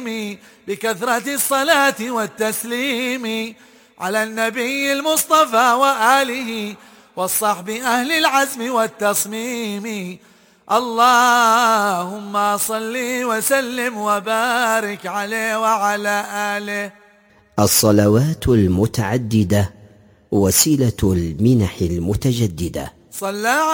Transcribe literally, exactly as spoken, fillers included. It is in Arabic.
بكثرة الصلاة والتسليم على النبي المصطفى وآله والصحب أهل العزم والتصميم. اللهم صل وسلم وبارك عليه وعلى آله. الصلوات المتعددة وسيلة المنح المتجددة. صلى